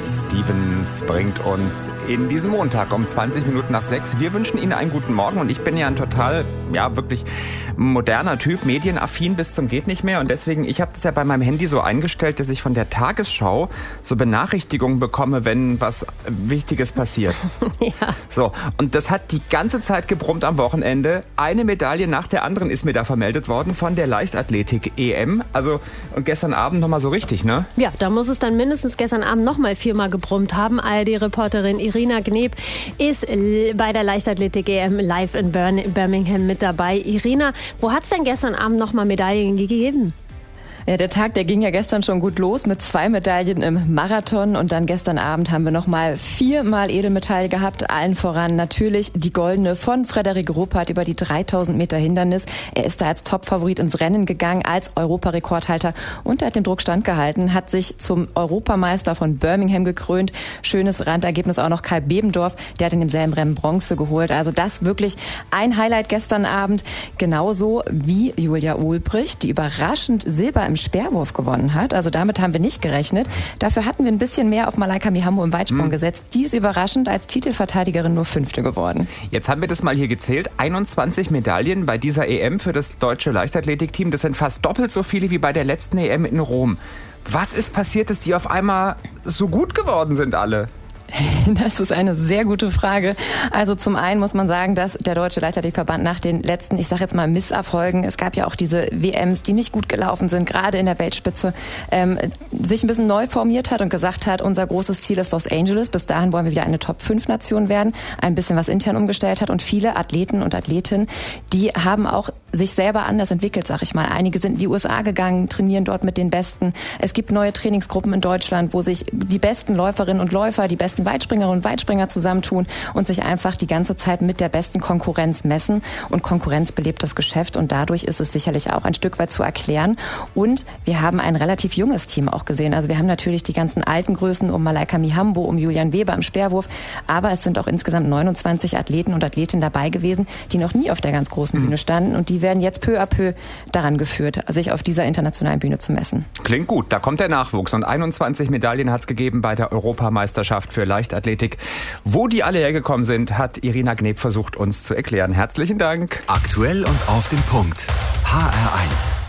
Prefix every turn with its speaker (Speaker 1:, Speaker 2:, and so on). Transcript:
Speaker 1: Stevens bringt uns in diesen Montag um 20 Minuten nach 6. Wir wünschen Ihnen einen guten Morgen und ich bin ja ein total, wirklich moderner Typ, medienaffin bis zum geht nicht mehr und deswegen, ich habe das ja bei meinem Handy so eingestellt, dass ich von der Tagesschau so Benachrichtigungen bekomme, wenn was Wichtiges passiert.
Speaker 2: Ja.
Speaker 1: So, und das hat die ganze Zeit gebrummt am Wochenende. Eine Medaille nach der anderen ist mir da vermeldet worden von der Leichtathletik-EM. Also, und gestern Abend nochmal so richtig, ne?
Speaker 2: Ja, da muss es dann mindestens gestern Abend nochmal 4-mal gebrummt haben. ARD-Reporterin Irina Gneb ist bei der Leichtathletik-EM live in Birmingham mit dabei. Irina, wo hat es denn gestern Abend nochmal Medaillen gegeben?
Speaker 3: Ja, der Tag, der ging ja gestern schon gut los mit 2 Medaillen im Marathon und dann gestern Abend haben wir nochmal 4-mal Edelmetall gehabt. Allen voran natürlich die goldene von Frederik Ruppert über die 3000 Meter Hindernis. Er ist da als Topfavorit ins Rennen gegangen, als Europarekordhalter und er hat den Druck standgehalten, hat sich zum Europameister von Birmingham gekrönt. Schönes Randergebnis auch noch Kai Bebendorf, der hat in demselben Rennen Bronze geholt. Also das wirklich ein Highlight gestern Abend. Genauso wie Julia Ulbricht, die überraschend Silber im Speerwurf gewonnen hat. Also damit haben wir nicht gerechnet. Dafür hatten wir ein bisschen mehr auf Malaika Mihambo im Weitsprung gesetzt. Die ist überraschend als Titelverteidigerin nur 5. geworden.
Speaker 1: Jetzt haben wir das mal hier gezählt. 21 Medaillen bei dieser EM für das deutsche Leichtathletikteam. Das sind fast doppelt so viele wie bei der letzten EM in Rom. Was ist passiert, dass die auf einmal so gut geworden sind alle?
Speaker 3: Das ist eine sehr gute Frage. Also zum einen muss man sagen, dass der Deutsche Leichtathletikverband nach den letzten, ich sage jetzt mal Misserfolgen, es gab ja auch diese WMs, die nicht gut gelaufen sind, gerade in der Weltspitze, sich ein bisschen neu formiert hat und gesagt hat, unser großes Ziel ist Los Angeles, bis dahin wollen wir wieder eine Top-5-Nation werden, ein bisschen was intern umgestellt hat und viele Athleten und Athletinnen, die haben auch sich selber anders entwickelt, sag ich mal. Einige sind in die USA gegangen, trainieren dort mit den Besten. Es gibt neue Trainingsgruppen in Deutschland, wo sich die besten Läuferinnen und Läufer, die besten Weitspringerinnen und Weitspringer zusammentun und sich einfach die ganze Zeit mit der besten Konkurrenz messen. Und Konkurrenz belebt das Geschäft und dadurch ist es sicherlich auch ein Stück weit zu erklären. Und wir haben ein relativ junges Team auch gesehen. Also wir haben natürlich die ganzen alten Größen um Malaika Mihambo, um Julian Weber im Speerwurf, aber es sind auch insgesamt 29 Athleten und Athletinnen dabei gewesen, die noch nie auf der ganz großen Bühne standen und die werden jetzt peu à peu daran geführt, sich auf dieser internationalen Bühne zu messen.
Speaker 1: Klingt gut, da kommt der Nachwuchs und 21 Medaillen hat es gegeben bei der Europameisterschaft für Leichtathletik. Wo die alle hergekommen sind, hat Irina Gneb versucht uns zu erklären. Herzlichen Dank.
Speaker 4: Aktuell und auf den Punkt. HR1.